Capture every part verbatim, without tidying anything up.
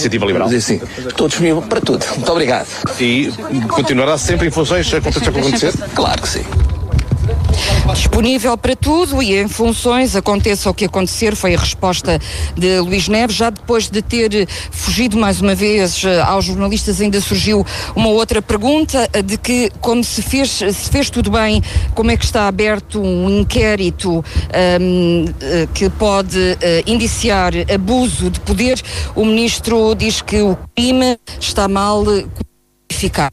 Iniciativa Liberal. Sim, estou disponível para tudo. Muito obrigado. E continuará sempre em funções, aconteça o que acontecer? Claro que sim. Disponível para tudo e em funções, aconteça o que acontecer, foi a resposta de Luís Neves. Já depois de ter fugido mais uma vez aos jornalistas, ainda surgiu uma outra pergunta de que, como se fez, se fez tudo bem, como é que está aberto um inquérito um, que pode uh, indiciar abuso de poder. O ministro diz que o crime está mal qualificado.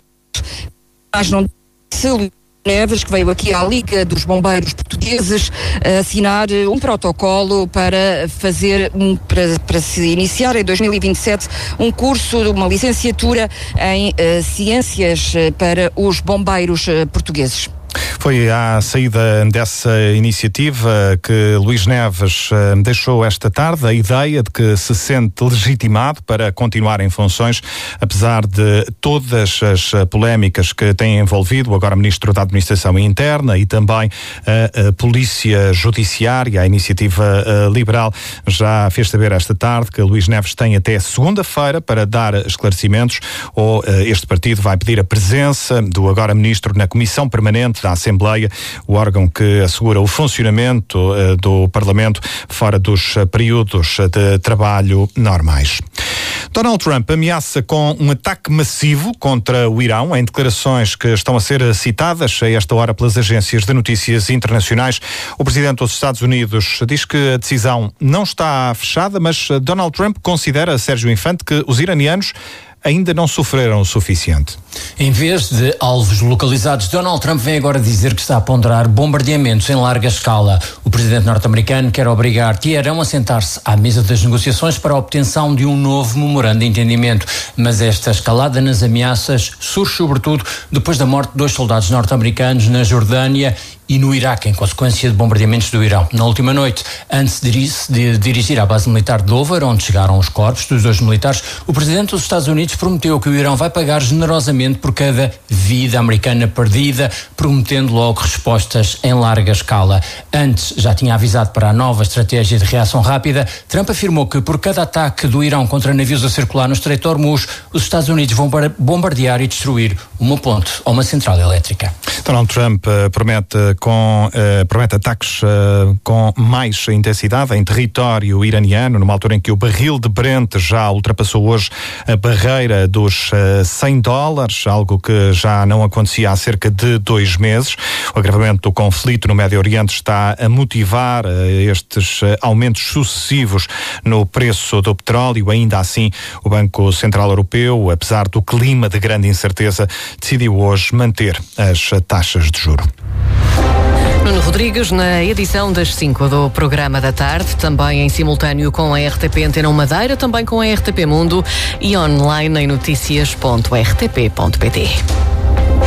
Mas não se Neves, que veio aqui à Liga dos Bombeiros Portugueses assinar um protocolo para fazer, um, para, para se iniciar em dois mil e vinte e sete um curso, uma licenciatura em uh, ciências para os bombeiros uh, portugueses. Foi à saída dessa iniciativa que Luís Neves uh, deixou esta tarde a ideia de que se sente legitimado para continuar em funções, apesar de todas as polémicas que têm envolvido o agora Ministro da Administração Interna e também a, a Polícia Judiciária. A Iniciativa uh, Liberal já fez saber esta tarde que Luís Neves tem até segunda-feira para dar esclarecimentos, ou uh, este partido vai pedir a presença do agora Ministro na Comissão Permanente da Assembleia, o órgão que assegura o funcionamento uh, do Parlamento fora dos uh, períodos de trabalho normais. Donald Trump ameaça com um ataque massivo contra o Irão, em declarações que estão a ser citadas a esta hora pelas agências de notícias internacionais. O presidente dos Estados Unidos diz que a decisão não está fechada, mas Donald Trump considera, Sérgio Infante, que os iranianos ainda não sofreram o suficiente. Em vez de alvos localizados, Donald Trump vem agora dizer que está a ponderar bombardeamentos em larga escala. O presidente norte-americano quer obrigar Teherão a sentar-se à mesa das negociações para a obtenção de um novo memorando de entendimento. Mas esta escalada nas ameaças surge sobretudo depois da morte de dois soldados norte-americanos na Jordânia e no Iraque, em consequência de bombardeamentos do Irão. Na última noite, antes de dirigir à base militar de Dover, onde chegaram os corpos dos dois militares, o presidente dos Estados Unidos prometeu que o Irão vai pagar generosamente por cada vida americana perdida, prometendo logo respostas em larga escala. Antes, já tinha avisado para a nova estratégia de reação rápida. Trump afirmou que por cada ataque do Irão contra navios a circular no Estreito de Hormuz, os Estados Unidos vão bombardear e destruir uma ponte ou uma central elétrica. Donald Trump uh, promete, com, uh, promete ataques uh, com mais intensidade em território iraniano, numa altura em que o barril de Brent já ultrapassou hoje a barreira dos uh, cem dólares, algo que já não acontecia há cerca de dois meses. O agravamento do conflito no Médio Oriente está a motivar uh, estes uh, aumentos sucessivos no preço do petróleo. Ainda assim, o Banco Central Europeu, apesar do clima de grande incerteza, decidiu hoje manter as taxas de juro. Nuno Rodrigues, na edição das cinco do programa da tarde, também em simultâneo com a R T P Antena Madeira, também com a R T P Mundo e online em notícias ponto r t p ponto p t.